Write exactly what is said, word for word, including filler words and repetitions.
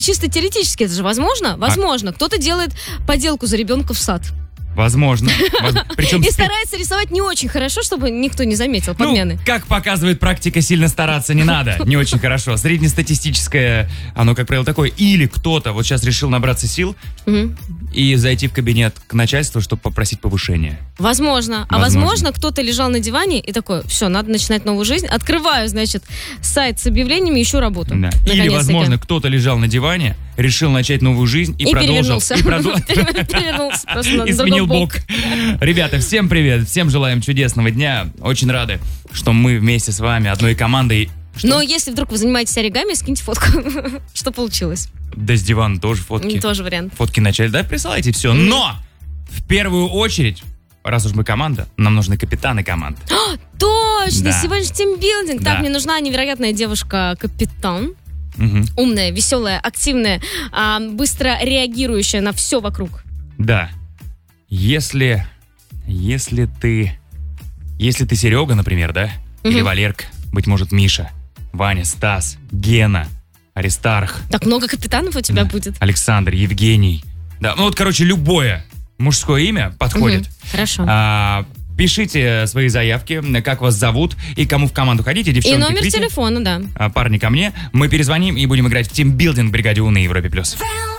чисто теоретически это же возможно? Возможно. А... Кто-то делает поделку за ребенка в сад. Возможно. Причем... И старается рисовать не очень хорошо, чтобы никто не заметил подмены. Ну, как показывает практика, сильно стараться не надо. Не очень хорошо. Среднестатистическое, оно, как правило, такое. Или кто-то вот сейчас решил набраться сил угу. и зайти в кабинет к начальству, чтобы попросить повышения. Возможно. А возможно, возможно кто-то лежал на диване и такой, все, надо начинать новую жизнь. Открываю, значит, сайт с объявлениями, ищу работу. Да. Или, возможно, кто-то лежал на диване, решил начать новую жизнь и, и продолжил. Перевернулся. И продолжил. Перевернулся просто на другой бок. Ребята, всем привет, всем желаем чудесного дня. Очень рады, что мы вместе с вами, одной командой. Что? Но если вдруг вы занимаетесь оригами, скиньте фотку, что получилось. Да с дивана тоже фотки. Тоже вариант. Фотки начали, да, присылайте все. Но в первую очередь, раз уж мы команда, нам нужны капитаны команды. О, точно, да. Сегодня же тимбилдинг. Да. Так, мне нужна невероятная девушка-капитан. Угу. Умная, веселая, активная, а, быстро реагирующая на все вокруг. Да. Если, если ты, если ты Серега, например, да, угу. или Валерка, быть может, Миша, Ваня, Стас, Гена, Аристарх. Так много капитанов у тебя да. будет. Александр, Евгений. Да, ну вот, короче, любое мужское имя подходит. Угу. Хорошо. А, пишите свои заявки, как вас зовут и кому в команду хотите. Девчонки, и номер видите? телефона, да. А, парни ко мне. Мы перезвоним и будем играть в тимбилдинг в бригаде У на Европе плюс.